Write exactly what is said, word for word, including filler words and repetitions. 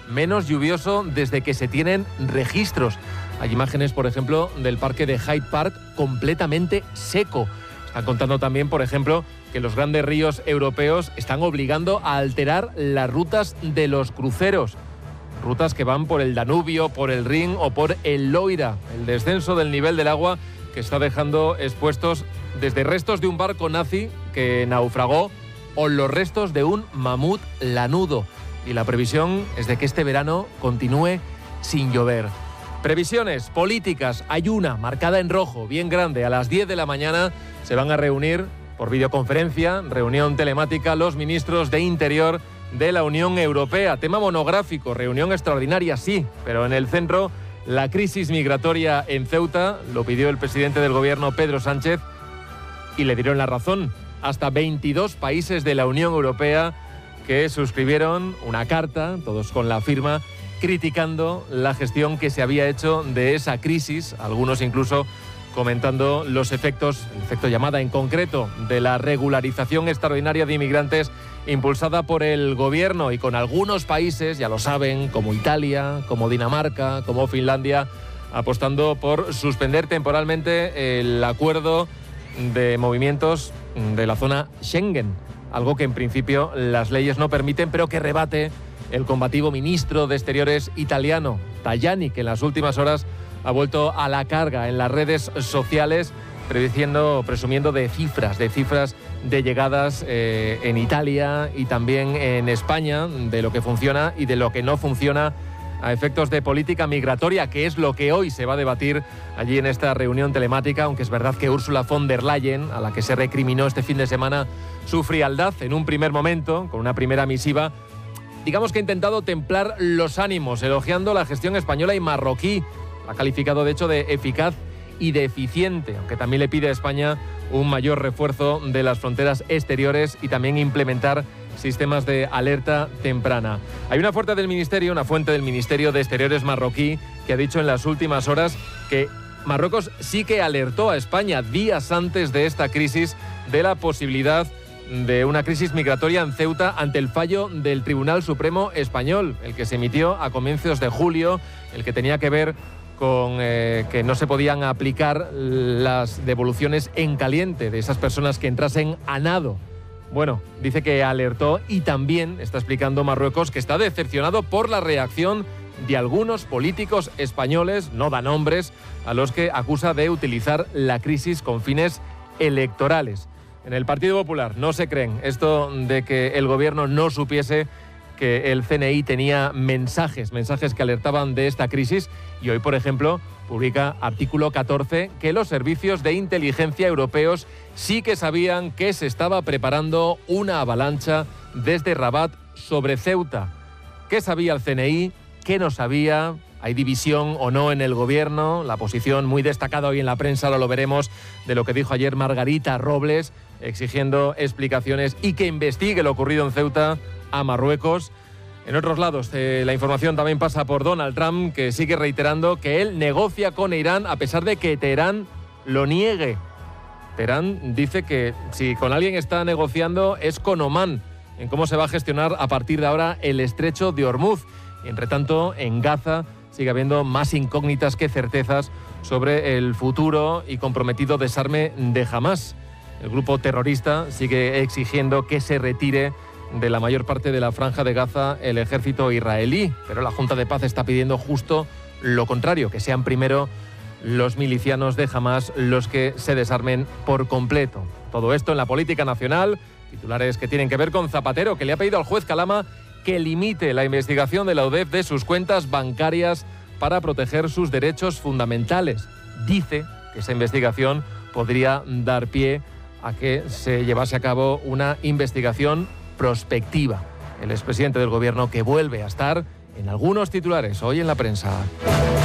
menos lluvioso desde que se tienen registros. Hay imágenes, por ejemplo, del parque de Hyde Park completamente seco. Están contando también, por ejemplo, que los grandes ríos europeos están obligando a alterar las rutas de los cruceros. Rutas que van por el Danubio, por el Rin o por el Loira. El descenso del nivel del agua que está dejando expuestos desde restos de un barco nazi que naufragó o los restos de un mamut lanudo. Y la previsión es de que este verano continúe sin llover. Previsiones políticas, hay una marcada en rojo, bien grande. A las diez de la mañana se van a reunir por videoconferencia, reunión telemática, los ministros de Interior de la Unión Europea. Tema monográfico, reunión extraordinaria, sí, pero en el centro, la crisis migratoria en Ceuta. Lo pidió el presidente del gobierno, Pedro Sánchez, y le dieron la razón. Hasta veintidós países de la Unión Europea que suscribieron una carta, todos con la firma, criticando la gestión que se había hecho de esa crisis, algunos incluso comentando los efectos, el efecto llamada en concreto, de la regularización extraordinaria de inmigrantes impulsada por el gobierno, y con algunos países, ya lo saben, como Italia, como Dinamarca, como Finlandia, apostando por suspender temporalmente el acuerdo de movimientos de la zona Schengen, algo que en principio las leyes no permiten, pero que rebate el combativo ministro de Exteriores italiano, Tajani, que en las últimas horas ha vuelto a la carga en las redes sociales, prediciendo, presumiendo de cifras, de cifras de llegadas eh, en Italia y también en España, de lo que funciona y de lo que no funciona a efectos de política migratoria, que es lo que hoy se va a debatir allí en esta reunión telemática, aunque es verdad que Ursula von der Leyen, a la que se recriminó este fin de semana su frialdad en un primer momento, con una primera misiva, digamos que ha intentado templar los ánimos, elogiando la gestión española y marroquí. Ha calificado de hecho de eficaz y de eficiente, aunque también le pide a España un mayor refuerzo de las fronteras exteriores y también implementar sistemas de alerta temprana. Hay una fuente del Ministerio, una fuente del Ministerio de Exteriores marroquí, que ha dicho en las últimas horas que Marruecos sí que alertó a España días antes de esta crisis de la posibilidad de una crisis migratoria en Ceuta ante el fallo del Tribunal Supremo Español, el que se emitió a comienzos de julio, el que tenía que ver con eh, que no se podían aplicar las devoluciones en caliente de esas personas que entrasen a nado. Bueno, dice que alertó, y también está explicando Marruecos que está decepcionado por la reacción de algunos políticos españoles, no da nombres, a los que acusa de utilizar la crisis con fines electorales. En el Partido Popular no se creen esto de que el gobierno no supiese que el C N I tenía mensajes, mensajes que alertaban de esta crisis, y hoy, por ejemplo, publica artículo catorce que los servicios de inteligencia europeos sí que sabían que se estaba preparando una avalancha desde Rabat sobre Ceuta. ¿Qué sabía el C N I? ¿Qué no sabía? ¿Hay división o no en el gobierno? La posición muy destacada hoy en la prensa, ahora lo veremos, de lo que dijo ayer Margarita Robles, exigiendo explicaciones y que investigue lo ocurrido en Ceuta a Marruecos. En otros lados, eh, la información también pasa por Donald Trump, que sigue reiterando que él negocia con Irán a pesar de que Teherán lo niegue. Teherán dice que si con alguien está negociando es con Omán, en cómo se va a gestionar a partir de ahora el estrecho de Hormuz. Y entre tanto, en Gaza sigue habiendo más incógnitas que certezas sobre el futuro y comprometido desarme de Hamás. El grupo terrorista sigue exigiendo que se retire de la mayor parte de la franja de Gaza el ejército israelí, pero la Junta de Paz está pidiendo justo lo contrario, que sean primero los milicianos de Hamás los que se desarmen por completo. Todo esto en la política nacional, titulares que tienen que ver con Zapatero, que le ha pedido al juez Calama que limite la investigación de la U D E F de sus cuentas bancarias para proteger sus derechos fundamentales. Dice que esa investigación podría dar pie a que se llevase a cabo una investigación prospectiva. El expresidente del gobierno, que vuelve a estar en algunos titulares hoy en la prensa.